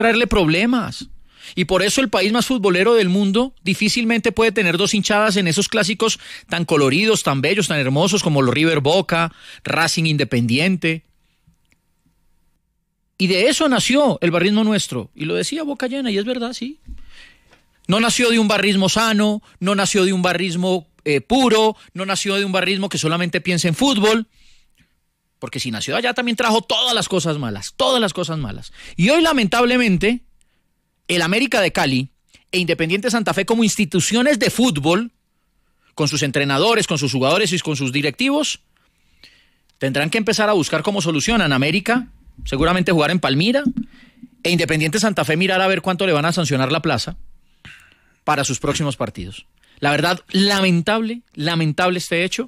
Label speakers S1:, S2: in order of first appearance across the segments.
S1: traerle problemas. Y por eso el país más futbolero del mundo difícilmente puede tener dos hinchadas en esos clásicos tan coloridos, tan bellos, tan hermosos como los River Boca, Racing Independiente. Y de eso nació el barrismo nuestro. Y lo decía boca llena, y es verdad, sí. No nació de un barrismo sano, no nació de un barrismo puro, no nació de un barrismo que solamente piensa en fútbol. Porque si nació allá también trajo todas las cosas malas, todas las cosas malas. Y hoy, lamentablemente, el América de Cali e Independiente Santa Fe como instituciones de fútbol, con sus entrenadores, con sus jugadores y con sus directivos, tendrán que empezar a buscar cómo solucionan. América, seguramente jugar en Palmira, e Independiente Santa Fe mirar a ver cuánto le van a sancionar la plaza para sus próximos partidos. La verdad, lamentable este hecho.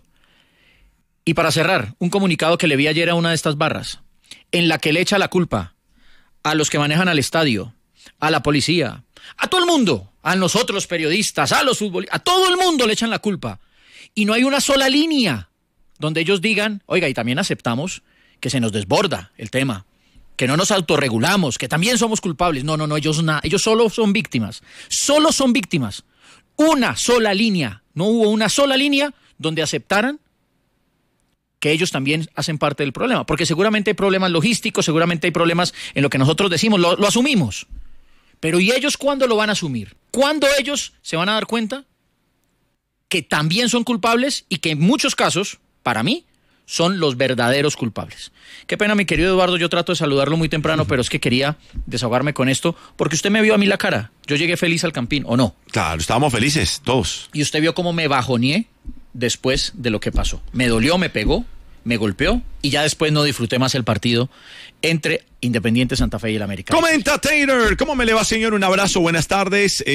S1: Y para cerrar, un comunicado que le vi ayer a una de estas barras, en la que le echa la culpa a los que manejan al estadio, a la policía, a todo el mundo, a nosotros los periodistas, a los futbolistas, a todo el mundo le echan la culpa. Y no hay una sola línea donde ellos digan, oiga, y también aceptamos que se nos desborda el tema, que no nos autorregulamos, que también somos culpables. No, ellos solo son víctimas. Solo son víctimas. Una sola línea. No hubo una sola línea donde aceptaran que ellos también hacen parte del problema. Porque seguramente hay problemas logísticos, seguramente hay problemas en lo que nosotros decimos, lo asumimos. Pero ¿y ellos cuándo lo van a asumir? ¿Cuándo ellos se van a dar cuenta que también son culpables y que en muchos casos, para mí, son los verdaderos culpables? Qué pena, mi querido Eduardo, yo trato de saludarlo muy temprano, pero es que quería desahogarme con esto, porque usted me vio a mí la cara. Yo llegué feliz al Campín, ¿o no?
S2: Claro, estábamos felices, todos.
S1: Y usted vio cómo me bajoneé después de lo que pasó. Me dolió, me pegó, me golpeó, y ya después no disfruté más el partido entre Independiente Santa Fe y el América.
S2: Comenta Taylor, ¿cómo me le va, señor? Un abrazo, buenas tardes.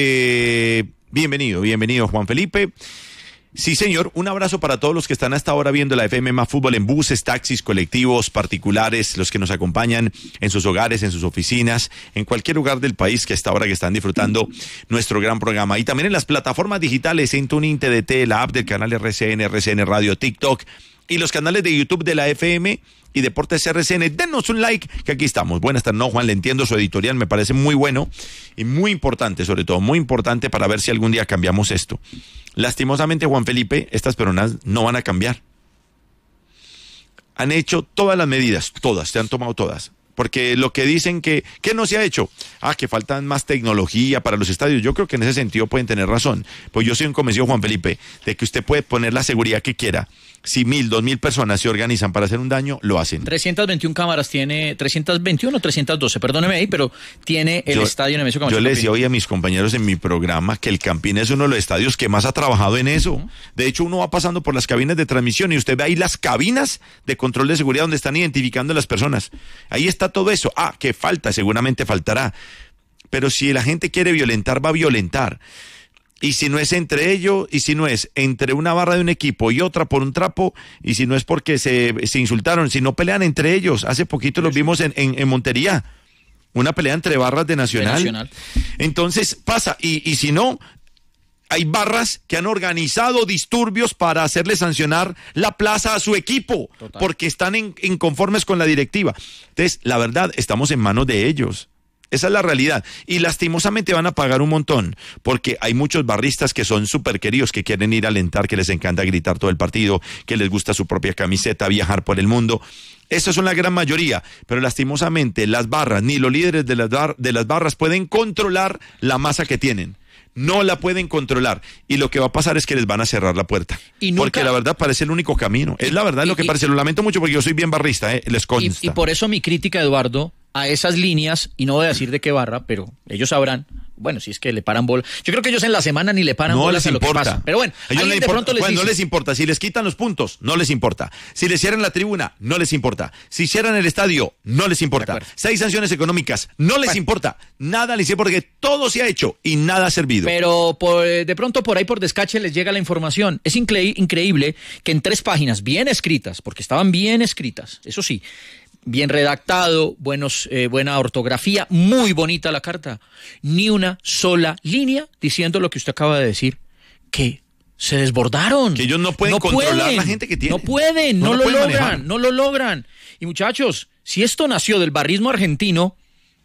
S2: Bienvenido, Juan Felipe. Sí, señor, un abrazo para todos los que están hasta ahora viendo la FM Más Fútbol en buses, taxis, colectivos, particulares, los que nos acompañan en sus hogares, en sus oficinas, en cualquier lugar del país que hasta ahora que están disfrutando nuestro gran programa. Y también en las plataformas digitales, en TuneIn, TDT, la app del canal RCN Radio, TikTok y los canales de YouTube de la FM y Deportes RCN. Denos un like, que aquí estamos. Buenas tardes, no, Juan, le entiendo su editorial, me parece muy bueno y muy importante, sobre todo, muy importante para ver si algún día cambiamos esto. Lastimosamente, Juan Felipe, estas personas no van a cambiar. Han hecho todas las medidas, todas, se han tomado todas. Porque lo que dicen que no se ha hecho, que faltan más tecnología para los estadios, yo creo que en ese sentido pueden tener razón. Pues yo soy un convencido, Juan Felipe, de que usted puede poner la seguridad que quiera. Si 1,000, 2,000 personas se organizan para hacer un daño, lo hacen.
S1: 321 cámaras tiene, 321 o 312, perdóneme ahí, pero tiene el estadio en Nemesio Camacho.
S2: Yo le decía hoy a mis compañeros en mi programa que el Campín es uno de los estadios que más ha trabajado en eso. De hecho, uno va pasando por las cabinas de transmisión y usted ve ahí las cabinas de control de seguridad donde están identificando a las personas. Ahí está todo eso. Que falta, seguramente faltará. Pero si la gente quiere violentar, va a violentar. Y si no es entre ellos, y si no es entre una barra de un equipo y otra por un trapo, y si no es porque se insultaron, si no pelean entre ellos. Hace poquito los vimos en Montería, una pelea entre barras de Nacional. Entonces pasa, y si no, hay barras que han organizado disturbios para hacerle sancionar la plaza a su equipo. Total. Porque están inconformes con la directiva. Entonces, la verdad, estamos en manos de ellos. Esa es la realidad. Y lastimosamente van a pagar un montón, porque hay muchos barristas que son súper queridos, que quieren ir a alentar, que les encanta gritar todo el partido, que les gusta su propia camiseta, viajar por el mundo. Esas son la gran mayoría, pero lastimosamente las barras, ni los líderes de las barras pueden controlar la masa que tienen. No la pueden controlar. Y lo que va a pasar es que les van a cerrar la puerta. Porque la verdad parece el único camino. Es la verdad lo que parece. Lo lamento mucho porque yo soy bien barrista, les consta.
S1: Y por eso mi crítica, Eduardo, a esas líneas, y no voy a decir de qué barra, pero ellos sabrán. Bueno, si es que le paran bola. Yo creo que ellos en la semana ni le paran bolas a lo que pasa. Pero bueno,
S2: a ellos
S1: de pronto les dice.
S2: No les importa. Si les quitan los puntos, no les importa. Si les cierran la tribuna, no les importa. Si cierran el estadio, no les importa. Si hay sanciones económicas, no les importa. Nada les importa porque todo se ha hecho y nada ha servido.
S1: Pero de pronto por ahí por descache les llega la información. Es increíble que en 3 páginas bien escritas, porque estaban bien escritas, eso sí, bien redactado, buena ortografía, muy bonita la carta. Ni una sola línea diciendo lo que usted acaba de decir, que se desbordaron.
S2: Que ellos no pueden controlar la gente que tienen.
S1: No lo logran. Y muchachos, si esto nació del barrismo argentino,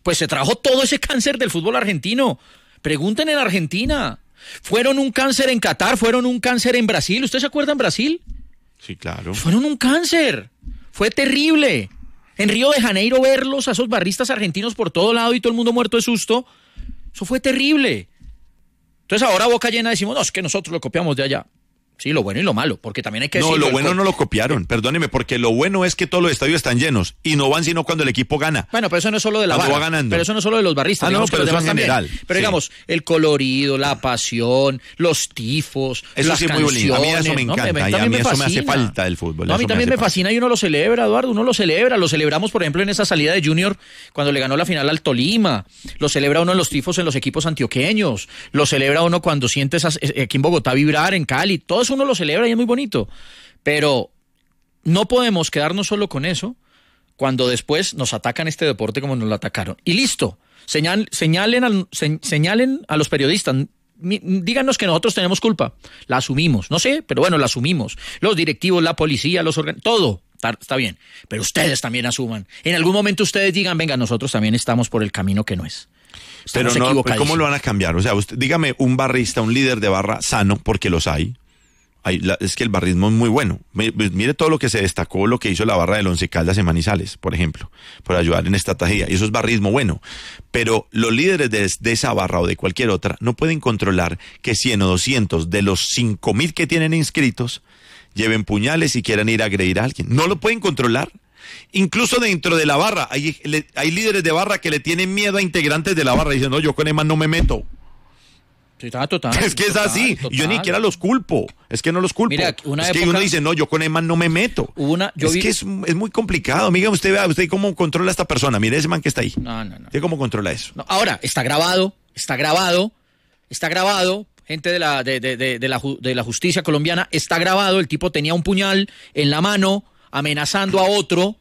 S1: Pues se trajo todo ese cáncer del fútbol argentino. Pregunten en Argentina. Fueron un cáncer en Qatar, fueron un cáncer en Brasil. ¿Usted se acuerda en Brasil?
S2: Sí, claro.
S1: Fueron un cáncer. Fue terrible. En Río de Janeiro verlos a esos barristas argentinos por todo lado y todo el mundo muerto de susto. Eso fue terrible. Entonces ahora boca llena decimos, no, es que nosotros lo copiamos de allá. Sí, lo bueno y lo malo, porque también hay que decirlo.
S2: No, lo bueno no lo copiaron, perdóneme, porque lo bueno es que todos los estadios están llenos y no van sino cuando el equipo gana.
S1: Bueno, pero eso no es solo de la barra,
S2: va ganando.
S1: Pero eso no es solo de los barristas.
S2: No, pero eso en general.
S1: Pero digamos, el colorido, la pasión, los tifos,
S2: eso
S1: las
S2: sí
S1: canciones.
S2: Muy bonito. A mí eso me encanta y a mí eso me hace falta del fútbol.
S1: No, a mí también me fascina y uno lo celebra, Eduardo, uno lo celebra. Lo celebramos, por ejemplo, en esa salida de Junior cuando le ganó la final al Tolima. Lo celebra uno en los tifos en los equipos antioqueños. Lo celebra uno cuando siente aquí en Bogotá vibrar, en Cali. Todo eso uno lo celebra y es muy bonito, pero no podemos quedarnos solo con eso cuando después nos atacan este deporte como nos lo atacaron. Y listo, señalen a los periodistas, díganos que nosotros tenemos culpa, la asumimos, no sé, pero bueno, la asumimos. Los directivos, la policía, todo, está bien, pero ustedes también asuman. En algún momento ustedes digan, venga, nosotros también estamos por el camino que no es.
S2: Pero no, ¿cómo lo van a cambiar? O sea, dígame un barrista, un líder de barra sano, porque los hay. Es que el barrismo es muy bueno. Mire todo lo que se destacó, lo que hizo la barra del Once Caldas en Manizales, por ejemplo, por ayudar en esta tragedia. Y eso es barrismo bueno. Pero los líderes de esa barra o de cualquier otra no pueden controlar que 100 o 200 de los 5,000 que tienen inscritos lleven puñales y quieran ir a agredir a alguien. No lo pueden controlar. Incluso dentro de la barra, hay líderes de barra que le tienen miedo a integrantes de la barra y dicen, no, yo con Eman no me meto.
S1: Sí, total,
S2: es que es así, total. Yo ni siquiera los culpo, es que no los culpo. Mira, que uno dice, no, yo con Eman no me meto. Que es muy complicado. Amiga, usted cómo controla a esta persona, mire ese man que está ahí.
S1: No.
S2: ¿Usted cómo controla eso?
S1: No, ahora, está grabado, gente de la justicia colombiana, está grabado, el tipo tenía un puñal en la mano, amenazando a otro,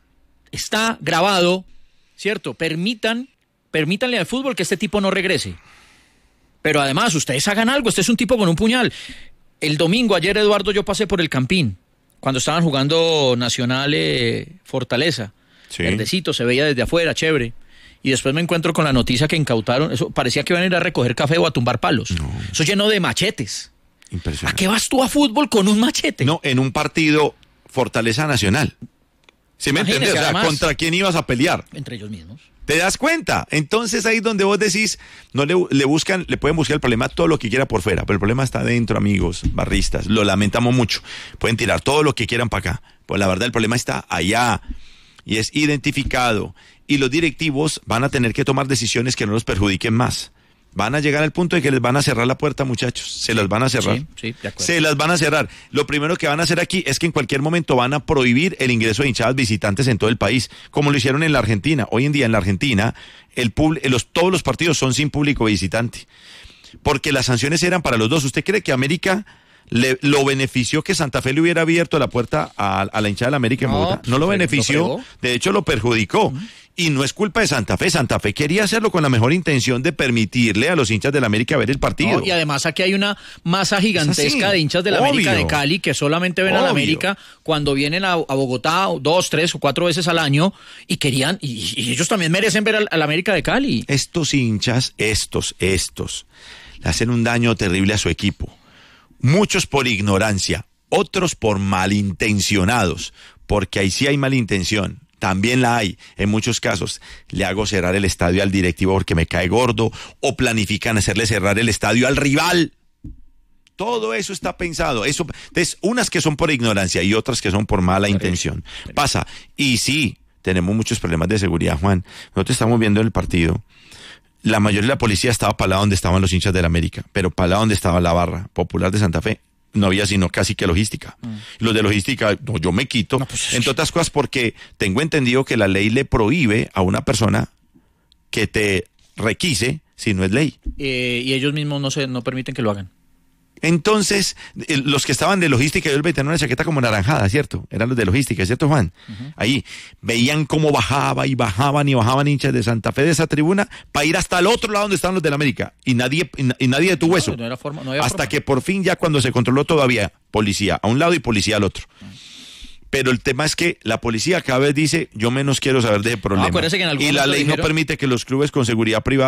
S1: está grabado, ¿cierto? Permítanle al fútbol que este tipo no regrese. Pero además, ustedes hagan algo, este es un tipo con un puñal. El domingo, ayer, Eduardo, yo pasé por el Campín, cuando estaban jugando Nacional Fortaleza. Sí. Verdecito, se veía desde afuera, chévere. Y después me encuentro con la noticia que incautaron, eso parecía que iban a ir a recoger café o a tumbar palos. No. Eso lleno de machetes.
S2: Impresionante.
S1: ¿A qué vas tú a fútbol con un machete?
S2: No, en un partido Fortaleza Nacional. ¿Sí me entiendes? O sea, además, ¿contra quién ibas a pelear?
S1: Entre ellos mismos.
S2: ¿Te das cuenta? Entonces ahí donde vos decís, no le pueden buscar el problema todo lo que quiera por fuera, pero el problema está dentro, amigos, barristas. Lo lamentamos mucho. Pueden tirar todo lo que quieran para acá. Pues la verdad el problema está allá y es identificado. Y los directivos van a tener que tomar decisiones que no los perjudiquen más. Van a llegar al punto de que les van a cerrar la puerta, muchachos. Se las van a cerrar.
S1: Sí, de acuerdo.
S2: Se las van a cerrar. Lo primero que van a hacer aquí es que en cualquier momento van a prohibir el ingreso de hinchadas visitantes en todo el país, como lo hicieron en la Argentina. Hoy en día en la Argentina, todos los partidos son sin público visitante. Porque las sanciones eran para los dos. ¿Usted cree que América lo benefició que Santa Fe le hubiera abierto la puerta a la hinchada de la América en Bogotá? No lo benefició, de hecho lo perjudicó. Y no es culpa de Santa Fe. Santa Fe quería hacerlo con la mejor intención de permitirle a los hinchas de la América ver el partido.
S1: No, y además aquí hay una masa gigantesca de hinchas de la América de Cali que solamente ven a la América cuando vienen a Bogotá 2, 3 o 4 veces al año y querían, y ellos también merecen ver a la América de Cali.
S2: Estos hinchas, estos, le hacen un daño terrible a su equipo. Muchos por ignorancia, otros por malintencionados, porque ahí sí hay malintención. También la hay, en muchos casos. Le hago cerrar el estadio al directivo porque me cae gordo, o planifican hacerle cerrar el estadio al rival. Todo eso está pensado. Entonces, unas que son por ignorancia y otras que son por mala intención. Pasa. Y sí, tenemos muchos problemas de seguridad, Juan. Nosotros estamos viendo en el partido. La mayoría de la policía estaba para allá donde estaban los hinchas de la América, pero para allá donde estaba la barra popular de Santa Fe no había sino casi que logística. Los de logística, no, yo me quito, entre otras cosas porque tengo entendido que la ley le prohíbe a una persona que te requise si no es ley.
S1: Y ellos mismos no permiten que lo hagan.
S2: Entonces, los que estaban de logística, ellos tenían una chaqueta como naranjada, ¿cierto? Eran los de logística, ¿cierto, Juan? Ahí veían cómo bajaban hinchas de Santa Fe de esa tribuna para ir hasta el otro lado donde estaban los de la América. Y nadie detuvo eso.
S1: No había forma.
S2: Hasta que por fin ya cuando se controló todavía policía a un lado y policía al otro. Pero el tema es que la policía cada vez dice, yo menos quiero saber de ese problema.
S1: acuérdese que en algún
S2: y la
S1: momento
S2: ley no
S1: dijeron-
S2: permite que los clubes con seguridad privada